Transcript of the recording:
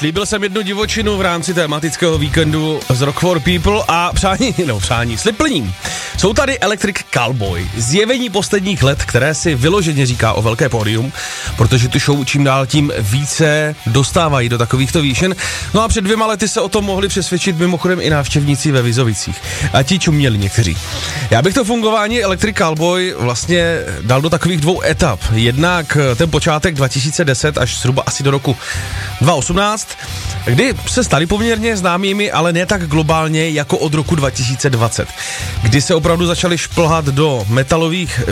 Slíbil jsem jednu divočinu v rámci tematického víkendu z Rock for People a přání, slib plním. Jsou tady Electric Callboy, zjevení posledních let, které si vyloženě říká o velké pódium, protože tu show čím dál tím více dostávají do takovýchto výšin. No a před 2 lety se o tom mohli přesvědčit mimochodem i návštěvníci ve Vizovicích. A ti čuměli někteří. Já bych to fungování Electric Callboy vlastně dal do takových 2 etap. Jednak ten počátek 2010 až zhruba asi do roku 2018, kdy se stali poměrně známými, ale ne tak globálně jako od roku 2020, kdy se opravdu začali šplhat do metalových